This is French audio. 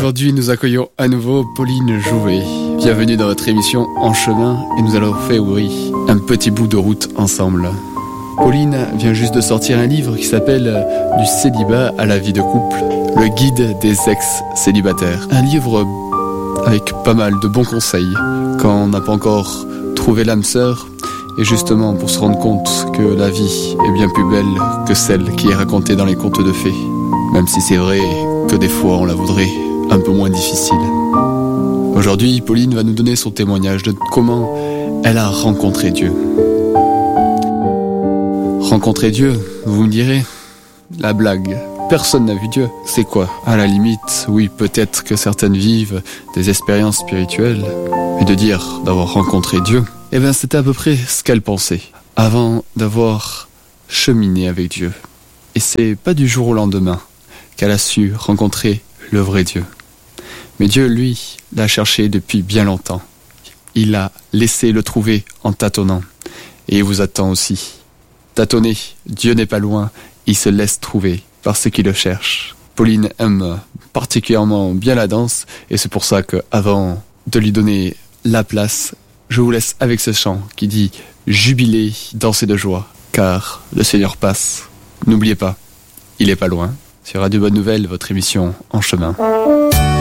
Aujourd'hui, nous accueillons à nouveau Pauline Jouvet. Bienvenue dans votre émission En Chemin et nous allons faire un petit bout de route ensemble. Pauline vient juste de sortir un livre qui s'appelle Du célibat à la vie de couple, le guide des ex-célibataires. Un livre avec pas mal de bons conseils quand on n'a pas encore trouvé l'âme sœur et justement pour se rendre compte que la vie est bien plus belle que celle qui est racontée dans les contes de fées. Même si c'est vrai que des fois on la voudrait un peu moins difficile. Aujourd'hui, Pauline va nous donner son témoignage de comment elle a rencontré Dieu. Rencontrer Dieu, vous me direz, la blague. Personne n'a vu Dieu. C'est quoi? À la limite, oui, peut-être que certaines vivent des expériences spirituelles, mais de dire d'avoir rencontré Dieu, eh bien c'était à peu près ce qu'elle pensait, avant d'avoir cheminé avec Dieu. Et c'est pas du jour au lendemain qu'elle a su rencontrer le vrai Dieu. Mais Dieu, lui, l'a cherché depuis bien longtemps. Il a laissé le trouver en tâtonnant. Et il vous attend aussi. Tâtonnez, Dieu n'est pas loin, il se laisse trouver par ceux qui le cherchent. Pauline aime particulièrement bien la danse, et c'est pour ça que, avant de lui donner la place, je vous laisse avec ce chant qui dit « Jubilez, dansez de joie, car le Seigneur passe. N'oubliez pas, il est pas loin. » Sur Radio Bonne Nouvelle, votre émission En Chemin.